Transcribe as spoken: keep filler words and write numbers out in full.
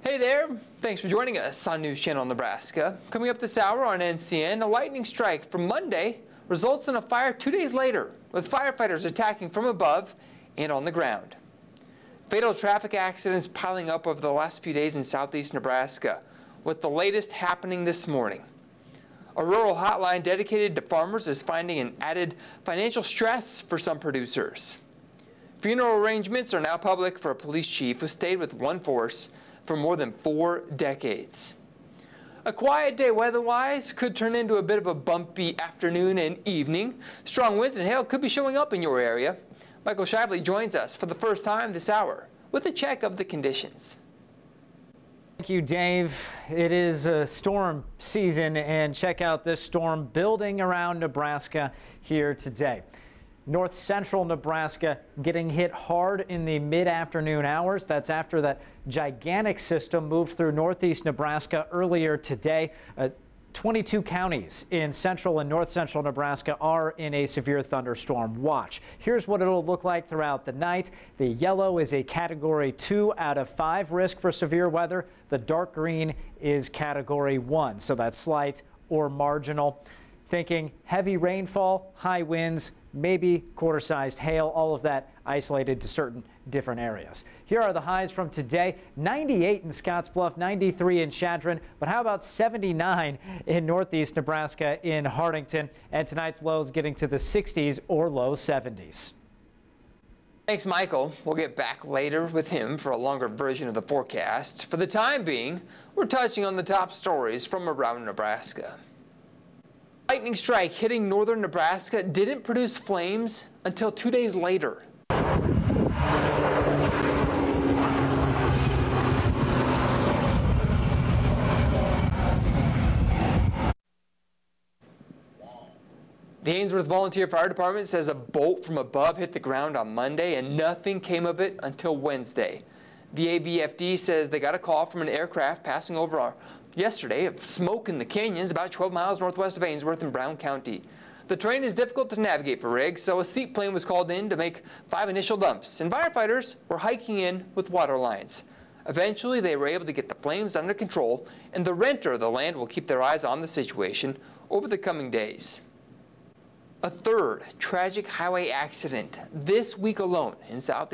Hey there, thanks for joining us on News Channel Nebraska. Coming up this hour on N C N, a lightning strike from Monday results in a fire two days later, with firefighters attacking from above and on the ground. Fatal traffic accidents piling up over the last few days in southeast Nebraska, with the latest happening this morning. A rural hotline dedicated to farmers is finding an added financial stress for some producers. Funeral arrangements are now public for a police chief who stayed with one force for more than four decades. A quiet day weather-wise could turn into a bit of a bumpy afternoon and evening. Strong winds and hail could be showing up in your area. Michael Shively joins us for the first time this hour with a check of the conditions. Thank you, Dave. It is a storm season, and check out this storm building around Nebraska here today. North central Nebraska getting hit hard in the mid-afternoon hours. That's after that gigantic system moved through northeast Nebraska earlier today. Uh, twenty-two counties in central and north central Nebraska are in a severe thunderstorm watch. Here's what it'll look like throughout the night. The yellow is a category two out of five risk for severe weather. The dark green is category one, so that's slight or marginal. Thinking heavy rainfall, high winds, maybe quarter-sized hail, all of that isolated to certain different areas. Here are the highs from today. ninety-eight in Scottsbluff, ninety-three in Chadron, but how about seventy-nine in northeast Nebraska in Hartington, and tonight's lows getting to the sixties or low seventies. Thanks, Michael. We'll get back later with him for a longer version of the forecast. For the time being, we're touching on the top stories from around Nebraska. Lightning strike hitting northern Nebraska didn't produce flames until two days later. The Ainsworth Volunteer Fire Department says a bolt from above hit the ground on Monday and nothing came of it until Wednesday. The A V F D says they got a call from an aircraft passing over our yesterday of smoke in the canyons about twelve miles northwest of Ainsworth in Brown County. The terrain is difficult to navigate for rigs, so a seaplane was called in to make five initial dumps, and firefighters were hiking in with water lines. Eventually, they were able to get the flames under control, and the renter of the land will keep their eyes on the situation over the coming days. A third tragic highway accident this week alone in South